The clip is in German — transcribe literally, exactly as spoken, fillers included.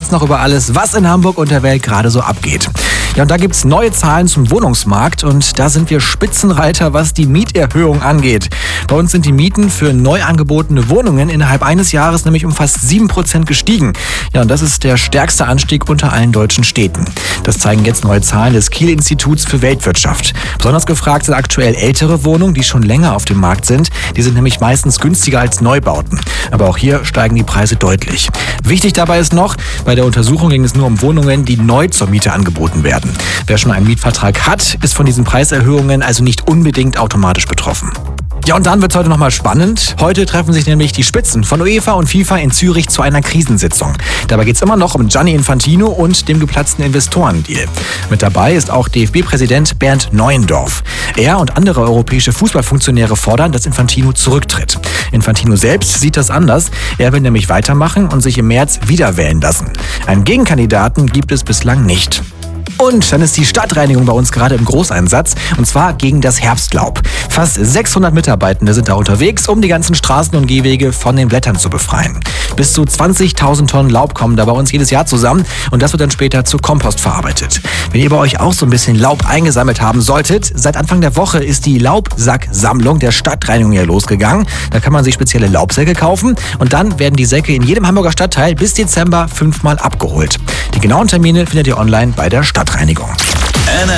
jetzt noch über alles, was in Hamburg und der Welt gerade so abgeht. Ja, und da gibt's neue Zahlen zum Wohnungsmarkt und da sind wir Spitzenreiter, was die Mieterhöhung angeht. Bei uns sind die Mieten für neu angebotene Wohnungen innerhalb eines Jahres nämlich um fast sieben Prozent gestiegen. Ja, und das ist der stärkste Anstieg unter allen deutschen Städten. Das zeigen jetzt neue Zahlen des Kiel-Instituts für Weltwirtschaft. Besonders gefragt sind aktuell ältere Wohnungen, die schon länger auf dem Markt sind. Die sind nämlich meistens günstiger als Neubauten. Aber auch hier steigen die Preise deutlich. Wichtig dabei ist noch, bei der Untersuchung ging es nur um Wohnungen, die neu zur Miete angeboten werden. Wer schon einen Mietvertrag hat, ist von diesen Preiserhöhungen also nicht unbedingt automatisch betroffen. Ja, und dann wird's heute nochmal spannend. Heute treffen sich nämlich die Spitzen von UEFA und FIFA in Zürich zu einer Krisensitzung. Dabei geht's immer noch um Gianni Infantino und dem geplatzten Investorendeal. Mit dabei ist auch D F B-Präsident Bernd Neuendorf. Er und andere europäische Fußballfunktionäre fordern, dass Infantino zurücktritt. Infantino selbst sieht das anders. Er will nämlich weitermachen und sich im März wieder wählen lassen. Einen Gegenkandidaten gibt es bislang nicht. Und dann ist die Stadtreinigung bei uns gerade im Großeinsatz, und zwar gegen das Herbstlaub. Fast sechshundert Mitarbeitende sind da unterwegs, um die ganzen Straßen und Gehwege von den Blättern zu befreien. Bis zu zwanzigtausend Tonnen Laub kommen da bei uns jedes Jahr zusammen und das wird dann später zu Kompost verarbeitet. Wenn ihr bei euch auch so ein bisschen Laub eingesammelt haben solltet, seit Anfang der Woche ist die Laubsacksammlung der Stadtreinigung ja losgegangen. Da kann man sich spezielle Laubsäcke kaufen und dann werden die Säcke in jedem Hamburger Stadtteil bis Dezember fünfmal abgeholt. Die genauen Termine findet ihr online bei der Stadtreinigung. N